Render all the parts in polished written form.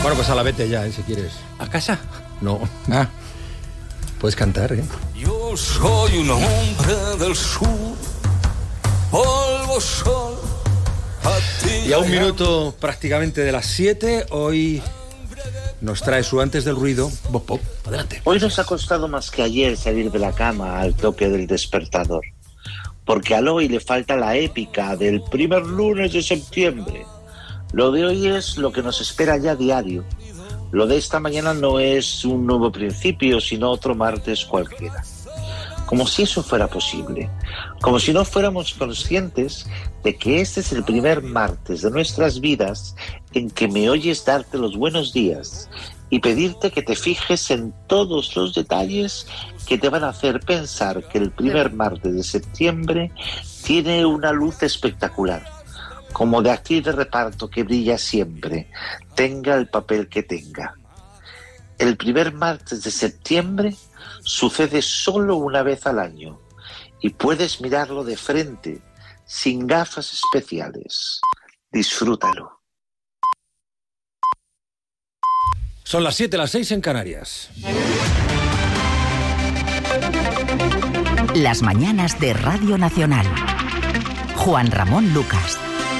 Bueno, pues a la vete ya, si quieres. ¿A casa? No. Puedes cantar, ¿eh? Yo soy un hombre del sur, polvo, sol. Y a un minuto prácticamente de las 7, hoy nos trae su Antes del Ruido, Bob Pop. Adelante. Hoy nos ha costado más que ayer salir de la cama al toque del despertador, porque al hoy le falta la épica del primer lunes de septiembre. Lo de hoy es lo que nos espera ya diario. Lo de esta mañana no es un nuevo principio, sino otro martes cualquiera. Como si eso fuera posible. Como si no fuéramos conscientes de que este es el primer martes de nuestras vidas en que me oyes darte los buenos días y pedirte que te fijes en todos los detalles que te van a hacer pensar que el primer martes de septiembre tiene una luz espectacular, como de actriz de reparto que brilla siempre, tenga el papel que tenga. El primer martes de septiembre sucede solo una vez al año y puedes mirarlo de frente, sin gafas especiales. Disfrútalo. Son las 7, las 6 en Canarias. Las mañanas de Radio Nacional. Juan Ramón Lucas.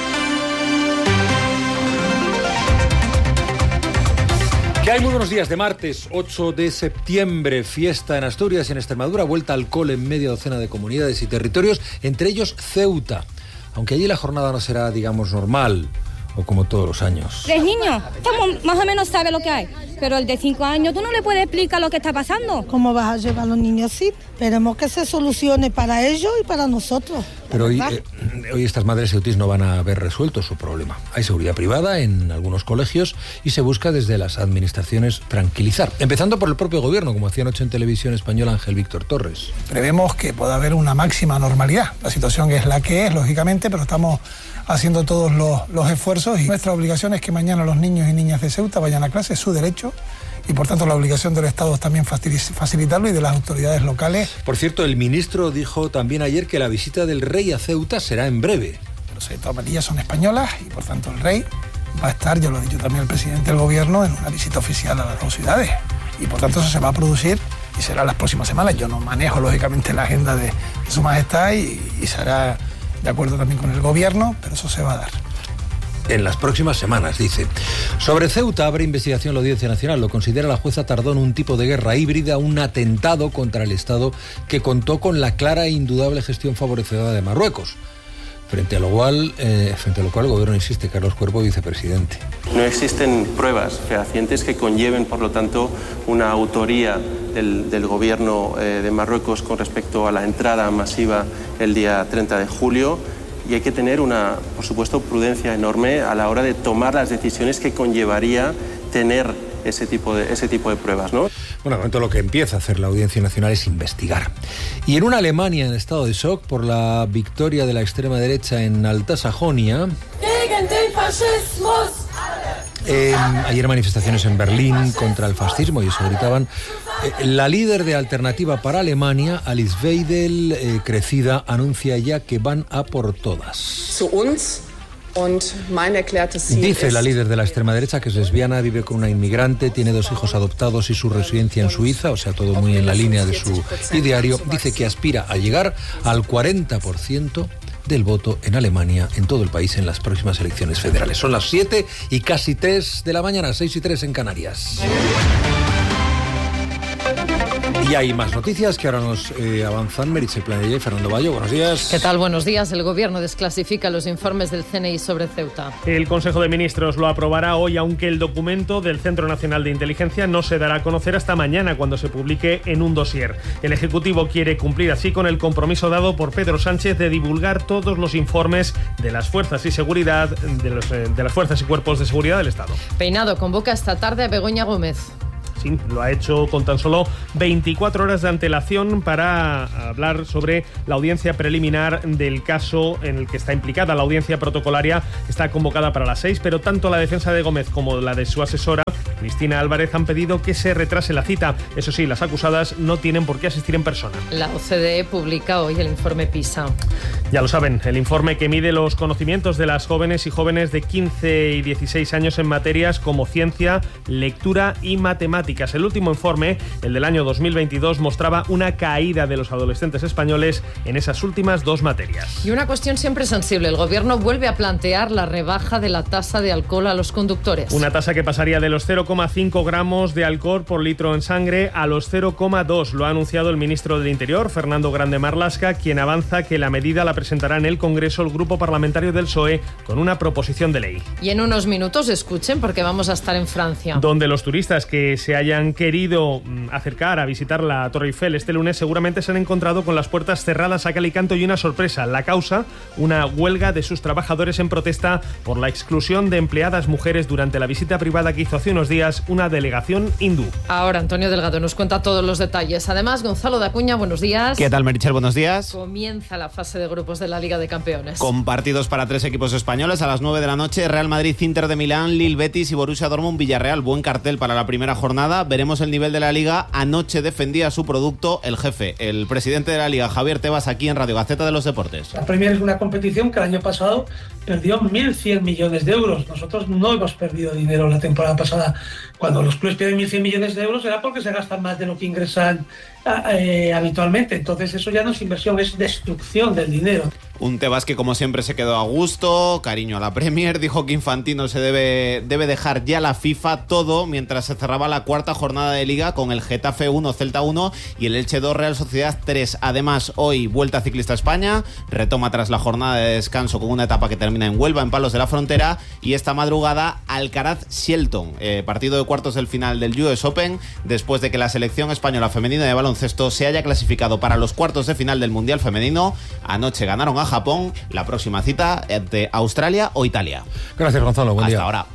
Que hay muy buenos días de martes 8 de septiembre, fiesta en Asturias y en Extremadura, vuelta al cole en media docena de comunidades y territorios, entre ellos Ceuta, aunque allí la jornada no será, digamos, normal o como todos los años. 3 niños, más o menos sabe lo que hay, pero el de 5 años tú no le puedes explicar lo que está pasando. ¿Cómo vas a llevar a los niños así? Esperemos que se solucione para ellos y para nosotros. Pero hoy estas madres ceutíes no van a haber resuelto su problema. Hay seguridad privada en algunos colegios y se busca desde las administraciones tranquilizar. Empezando por el propio gobierno, como hacía anoche en Televisión Española Ángel Víctor Torres. Prevemos que pueda haber una máxima normalidad. La situación es la que es, lógicamente, pero estamos haciendo todos los esfuerzos y nuestra obligación es que mañana los niños y niñas de Ceuta vayan a clase, es su derecho. Y por tanto la obligación del Estado es también facilitarlo y de las autoridades locales. Por cierto, el ministro dijo también ayer que la visita del rey a Ceuta será en breve. Pero de todas maneras son españolas y por tanto el rey va a estar, ya lo ha dicho también el presidente del gobierno, en una visita oficial a las dos ciudades. Y por tanto eso se va a producir y será las próximas semanas. Yo no manejo lógicamente la agenda de Su Majestad y será de acuerdo también con el gobierno, pero eso se va a dar. En las próximas semanas, dice. Sobre Ceuta abre investigación la Audiencia Nacional. Lo considera la jueza Tardón un tipo de guerra híbrida, un atentado contra el Estado que contó con la clara e indudable gestión favorecedora de Marruecos. Frente a lo cual el gobierno insiste. Carlos Cuervo, vicepresidente. No existen pruebas fehacientes que conlleven, por lo tanto, una autoría del gobierno de Marruecos con respecto a la entrada masiva el día 30 de julio. Y hay que tener por supuesto, prudencia enorme a la hora de tomar las decisiones que conllevaría tener ese tipo de pruebas, ¿no? Bueno, de momento lo que empieza a hacer la Audiencia Nacional es investigar. Y en una Alemania en estado de shock por la victoria de la extrema derecha en Alta Sajonia. Ayer manifestaciones en Berlín contra el fascismo y eso gritaban. La líder de Alternativa para Alemania, Alice Weidel, crecida, anuncia ya que van a por todas. Dice la líder de la extrema derecha que es lesbiana, vive con una inmigrante, tiene 2 hijos adoptados y su residencia en Suiza, o sea, todo muy en la línea de su ideario. Dice que aspira a llegar al 40% del voto en Alemania, en todo el país, en las próximas elecciones federales. Son las 7 y casi 3 de la mañana, 6 y 3 en Canarias. Y hay más noticias que ahora nos avanzan Meritxell Planella y Fernando Bayo. Buenos días. ¿Qué tal? Buenos días. El Gobierno desclasifica los informes del CNI sobre Ceuta. El Consejo de Ministros lo aprobará hoy, aunque el documento del Centro Nacional de Inteligencia no se dará a conocer hasta mañana, cuando se publique en un dossier. El Ejecutivo quiere cumplir así con el compromiso dado por Pedro Sánchez de divulgar todos los informes de las fuerzas y seguridad, de las fuerzas y cuerpos de seguridad del Estado. Peinado convoca esta tarde a Begoña Gómez. Sí, lo ha hecho con tan solo 24 horas de antelación para hablar sobre la audiencia preliminar del caso en el que está implicada. La audiencia protocolaria está convocada para las 6, pero tanto la defensa de Gómez como la de su asesora Cristina Álvarez han pedido que se retrase la cita. Eso sí, las acusadas no tienen por qué asistir en persona. La OCDE publica hoy el informe PISA. Ya lo saben, el informe que mide los conocimientos de las jóvenes y jóvenes de 15 y 16 años en materias como ciencia, lectura y matemáticas. El último informe, el del año 2022, mostraba una caída de los adolescentes españoles en esas últimas dos materias. Y una cuestión siempre sensible, el Gobierno vuelve a plantear la rebaja de la tasa de alcohol a los conductores. Una tasa que pasaría de los 0,5 gramos de alcohol por litro en sangre a los 0,2. Lo ha anunciado el ministro del Interior, Fernando Grande Marlaska, quien avanza que la medida la presentará en el Congreso el grupo parlamentario del PSOE con una proposición de ley. Y en unos minutos escuchen porque vamos a estar en Francia. Donde los turistas que se hayan querido acercar a visitar la Torre Eiffel este lunes seguramente se han encontrado con las puertas cerradas a cal y canto y una sorpresa. La causa, una huelga de sus trabajadores en protesta por la exclusión de empleadas mujeres durante la visita privada que hizo hace unos días una delegación hindú. Ahora Antonio Delgado nos cuenta todos los detalles. Además, Gonzalo de Acuña, buenos días. ¿Qué tal, Meritxell? Buenos días. Comienza la fase de grupos de la Liga de Campeones. Con partidos para 3 equipos españoles a las 9 de la noche, Real Madrid, Inter de Milán, Lille, Betis y Borussia Dortmund, Villarreal. Buen cartel para la primera jornada. Veremos el nivel de la Liga. Anoche defendía su producto el jefe, el presidente de la Liga, Javier Tebas, aquí en Radio Gaceta de los Deportes. La Premier es una competición que el año pasado perdió 1.100 millones de euros. Nosotros no hemos perdido dinero la temporada pasada. Cuando los clubes pierden 1.100 millones de euros era porque se gastan más de lo que ingresan habitualmente. Entonces eso ya no es inversión, es destrucción del dinero. Un Tebas que como siempre se quedó a gusto, cariño a la Premier, dijo que Infantino se debe dejar ya la FIFA todo mientras se cerraba la cuarta jornada de Liga con el Getafe 1, Celta 1 y el Elche 2, Real Sociedad 3. Además, hoy Vuelta Ciclista a España, retoma tras la jornada de descanso con una etapa que termina en Huelva, en Palos de la Frontera, y esta madrugada Alcaraz-Shelton, partido de cuartos del final del US Open, después de que la selección española femenina de baloncesto se haya clasificado para los cuartos de final del Mundial Femenino. Anoche ganaron a Japón, la próxima cita de Australia o Italia. Gracias, Gonzalo, buen día. Hasta ahora.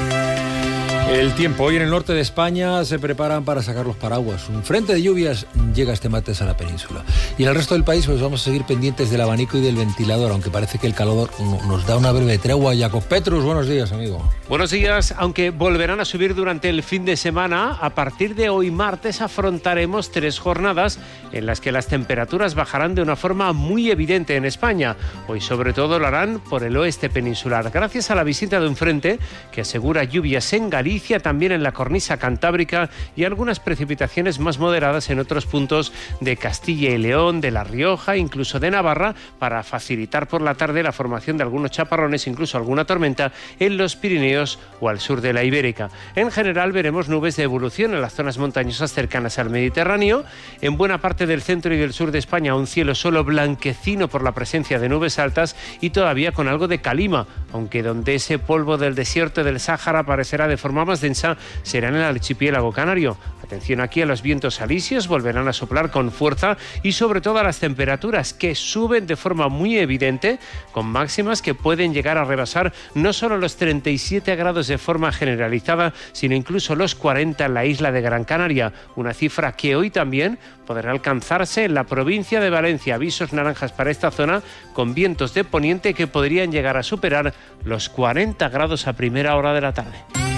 El tiempo. Hoy en el norte de España se preparan para sacar los paraguas. Un frente de lluvias llega este martes a la península. Y en el resto del país pues vamos a seguir pendientes del abanico y del ventilador, aunque parece que el calor nos da una breve tregua. Jacob Petrus, buenos días, amigo. Buenos días, aunque volverán a subir durante el fin de semana. A partir de hoy martes afrontaremos 3 jornadas en las que las temperaturas bajarán de una forma muy evidente en España. Hoy sobre todo lo harán por el oeste peninsular, gracias a la visita de un frente que asegura lluvias en Galicia, también en la cornisa cantábrica y algunas precipitaciones más moderadas en otros puntos de Castilla y León, de La Rioja, incluso de Navarra, para facilitar por la tarde la formación de algunos chaparrones, incluso alguna tormenta en los Pirineos o al sur de la Ibérica. En general veremos nubes de evolución en las zonas montañosas cercanas al Mediterráneo. En buena parte del centro y del sur de España un cielo solo blanquecino por la presencia de nubes altas y todavía con algo de calima, aunque donde ese polvo del desierto del Sáhara aparecerá de forma más densa será en el archipiélago canario. Atención aquí a los vientos alisios, volverán a soplar con fuerza y sobre todo a las temperaturas que suben de forma muy evidente, con máximas que pueden llegar a rebasar no solo los 37 grados de forma generalizada, sino incluso los 40 en la isla de Gran Canaria, una cifra que hoy también podrá alcanzarse en la provincia de Valencia. Avisos naranjas para esta zona con vientos de poniente que podrían llegar a superar los 40 grados a primera hora de la tarde.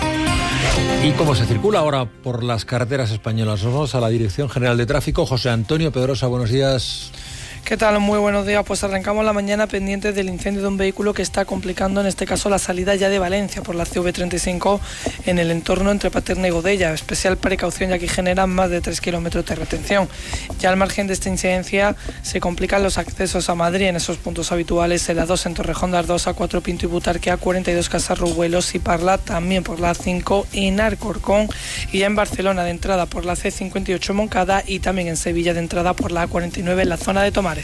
¿Y cómo se circula ahora por las carreteras españolas? Nos vamos a la Dirección General de Tráfico. José Antonio Pedrosa, buenos días. ¿Qué tal? Muy buenos días. Pues arrancamos la mañana pendientes del incendio de un vehículo que está complicando en este caso la salida ya de Valencia por la CV35 en el entorno entre Paterna y Godella. Especial precaución ya que generan más de 3 kilómetros de retención. Ya al margen de esta incidencia se complican los accesos a Madrid en esos puntos habituales, en la 2 en Torrejón de Ardoz, A4 Pinto y Butarque, A42 Casarrubuelos y Parla, también por la A5 en Alcorcón, y ya en Barcelona de entrada por la C58 Moncada y también en Sevilla de entrada por la A49 en la zona de Tomares.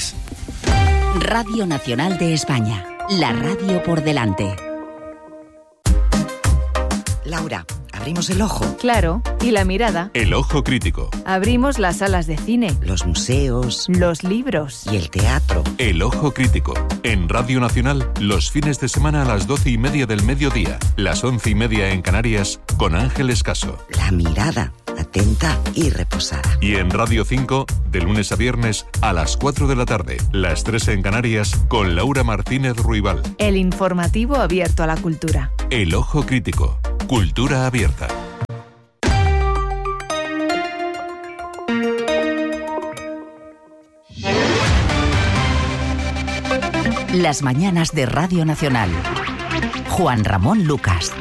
Radio Nacional de España, la radio por delante. Laura, ¿abrimos el ojo? Claro, y la mirada. El ojo crítico. Abrimos las salas de cine. Los museos. Los libros. Y el teatro. El ojo crítico. En Radio Nacional, los fines de semana a las 12:30 del mediodía, las 11:30 en Canarias, con Ángeles Caso. La mirada, atenta y reposada. Y en Radio 5, de lunes a viernes, a las 4 de la tarde, las 3 en Canarias, con Laura Martínez Ruibal. El informativo abierto a la cultura. El ojo crítico. Cultura abierta. Las mañanas de Radio Nacional. Juan Ramón Lucas.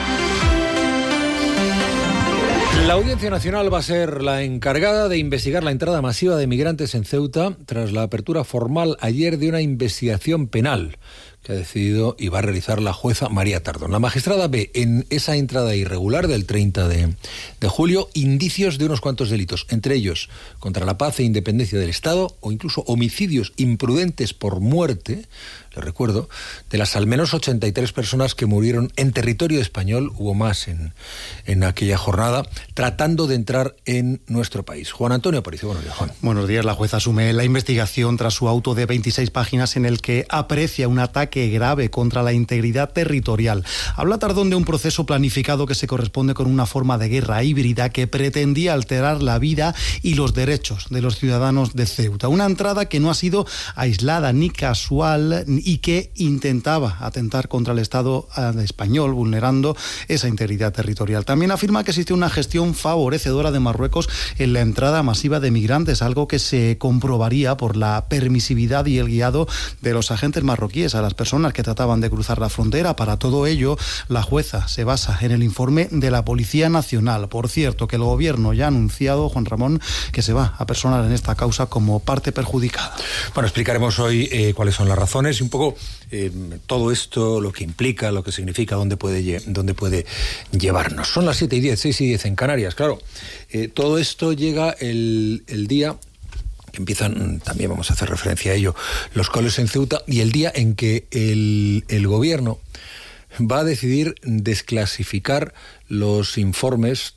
La Audiencia Nacional va a ser la encargada de investigar la entrada masiva de migrantes en Ceuta tras la apertura formal ayer de una investigación penal que ha decidido y va a realizar la jueza María Tardón. La magistrada ve en esa entrada irregular del 30 de julio indicios de unos cuantos delitos, entre ellos contra la paz e independencia del Estado o incluso homicidios imprudentes por muerte, les recuerdo, de las al menos 83 personas que murieron en territorio español, hubo más en aquella jornada, tratando de entrar en nuestro país. Juan Antonio Aparicio, buenos días, Juan. Buenos días. La jueza asume la investigación tras su auto de 26 páginas en el que aprecia un ataque grave contra la integridad territorial. Habla Tardón de un proceso planificado que se corresponde con una forma de guerra híbrida que pretendía alterar la vida y los derechos de los ciudadanos de Ceuta. Una entrada que no ha sido aislada ni casual y que intentaba atentar contra el Estado español, vulnerando esa integridad territorial. También afirma que existe una gestión favorecedora de Marruecos en la entrada masiva de migrantes, algo que se comprobaría por la permisividad y el guiado de los agentes marroquíes a las personas que trataban de cruzar la frontera. Para todo ello, la jueza se basa en el informe de la Policía Nacional. Por cierto, que el Gobierno ya ha anunciado, Juan Ramón, que se va a personar en esta causa como parte perjudicada. Bueno, explicaremos hoy cuáles son las razones y un poco todo esto, lo que implica, lo que significa, dónde puede llevarnos. Son las 7:10, 6:10 en Canarias, claro. Todo esto llega el día que empiezan, también vamos a hacer referencia a ello, los coles en Ceuta, y el día en que el Gobierno va a decidir desclasificar los informes,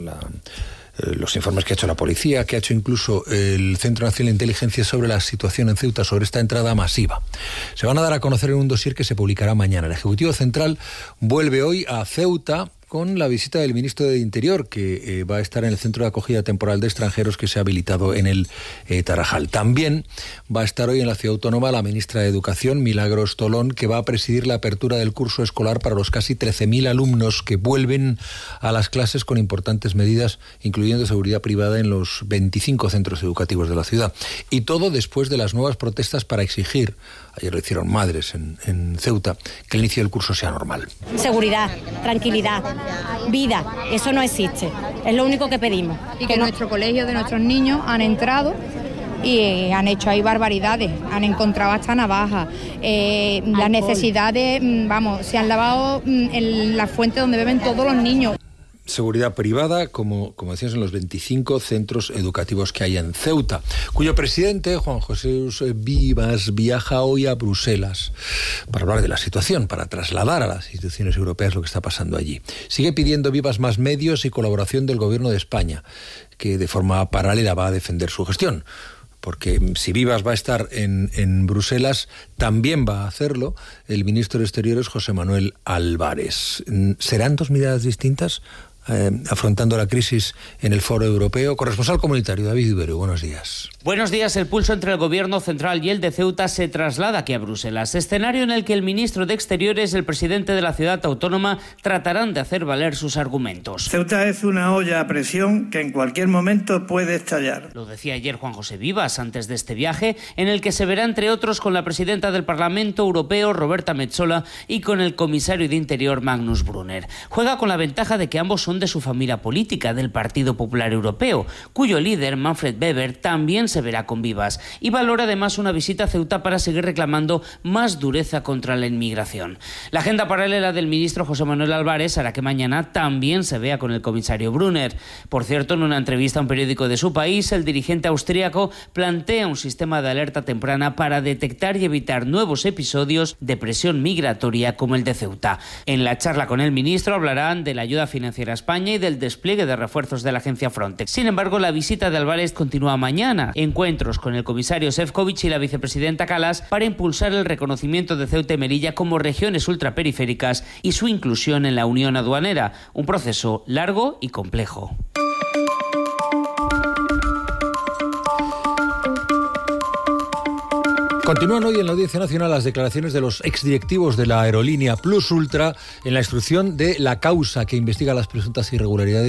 los informes que ha hecho la policía, que ha hecho incluso el Centro Nacional de Inteligencia sobre la situación en Ceuta, sobre esta entrada masiva. Se van a dar a conocer en un dossier que se publicará mañana. El Ejecutivo Central vuelve hoy a Ceuta con la visita del ministro de Interior, que va a estar en el Centro de Acogida Temporal de Extranjeros que se ha habilitado en el Tarajal. También va a estar hoy en la Ciudad Autónoma la ministra de Educación, Milagros Tolón, que va a presidir la apertura del curso escolar para los casi 13.000 alumnos que vuelven a las clases con importantes medidas, incluyendo seguridad privada en los 25 centros educativos de la ciudad. Y todo después de las nuevas protestas para exigir, ayer lo hicieron madres en Ceuta, que el inicio del curso sea normal. Seguridad, tranquilidad, vida, eso no existe. Es lo único que pedimos. Y que nuestro colegio de nuestros niños han entrado y han hecho ahí barbaridades, han encontrado hasta navajas, las necesidades, se han lavado en la fuente donde beben todos los niños. Seguridad privada, como decías, en los 25 centros educativos que hay en Ceuta, cuyo presidente, Juan José Vivas, viaja hoy a Bruselas para hablar de la situación, para trasladar a las instituciones europeas lo que está pasando allí. Sigue pidiendo Vivas más medios y colaboración del Gobierno de España, que de forma paralela va a defender su gestión. Porque si Vivas va a estar en Bruselas, también va a hacerlo el ministro de Exteriores, José Manuel Álvarez. ¿Serán dos miradas distintas afrontando la crisis en el foro europeo? Corresponsal comunitario, David Ibero, buenos días. Buenos días. El pulso entre el Gobierno central y el de Ceuta se traslada aquí a Bruselas, escenario en el que el ministro de Exteriores y el presidente de la ciudad autónoma tratarán de hacer valer sus argumentos. Ceuta es una olla a presión que en cualquier momento puede estallar. Lo decía ayer Juan José Vivas antes de este viaje, en el que se verá entre otros con la presidenta del Parlamento Europeo, Roberta Metsola, y con el comisario de Interior, Magnus Brunner. Juega con la ventaja de que ambos son de su familia política, del Partido Popular Europeo, cuyo líder, Manfred Weber, también se verá con Vivas, y valora además una visita a Ceuta para seguir reclamando más dureza contra la inmigración. La agenda paralela del ministro José Manuel Álvarez hará que mañana también se vea con el comisario Brunner. Por cierto, en una entrevista a un periódico de su país, el dirigente austríaco plantea un sistema de alerta temprana para detectar y evitar nuevos episodios de presión migratoria como el de Ceuta. En la charla con el ministro hablarán de la ayuda financiera a España y del despliegue de refuerzos de la agencia Frontex. Sin embargo, la visita de Álvarez continúa mañana. Encuentros con el comisario Šefčovič y la vicepresidenta Kallas para impulsar el reconocimiento de Ceuta y Melilla como regiones ultraperiféricas y su inclusión en la Unión Aduanera. Un proceso largo y complejo. Continúan hoy en la Audiencia Nacional las declaraciones de los exdirectivos de la aerolínea Plus Ultra en la instrucción de la causa que investiga las presuntas irregularidades